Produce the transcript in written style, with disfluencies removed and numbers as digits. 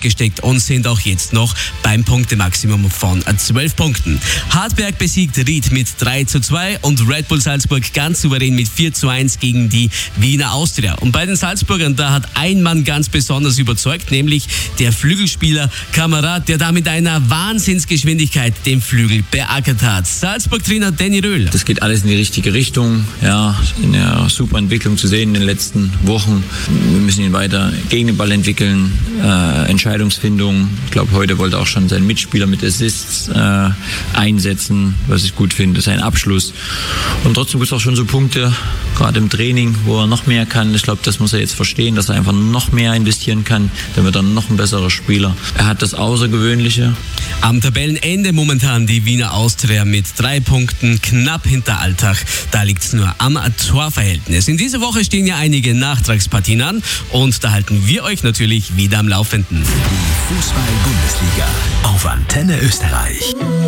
zurückgesteckt und sind auch jetzt noch beim Punktemaximum von 12 Punkten. Hartberg besiegt Ried mit 3:2 und Red Bull Salzburg ganz souverän mit 4:1 gegen die Wiener Austria. Und bei den Salzburgern, da hat ein Mann ganz besonders überzeugt, nämlich der Flügelspieler Kamerad, der da mit einer Wahnsinnsgeschwindigkeit den Flügel beackert hat. Salzburg-Trainer Danny Röhl. Das geht alles in die richtige Richtung. Ja, eine super Entwicklung zu sehen in den letzten Wochen. Wir müssen ihn weiter gegen den Ball entwickeln, Entscheidungsfindung. Ich glaube, heute wollte auch schon sein Mitspieler mit Assists einsetzen, was ich gut finde, sein Abschluss. Und trotzdem gibt es auch schon so Punkte, gerade im Training, wo er noch mehr kann. Ich glaube, das muss er jetzt verstehen, dass er einfach noch mehr investieren kann. Dann wird er noch ein besserer Spieler. Er hat das Außergewöhnliche. Am Tabellenende momentan die Wiener Austria mit 3 Punkten, knapp hinter Alltag. Da liegt es nur am Torverhältnis. In dieser Woche stehen ja einige Nachtragspartien an und da halten wir euch natürlich wieder am Laufenden. Die Fußball-Bundesliga auf Antenne Österreich.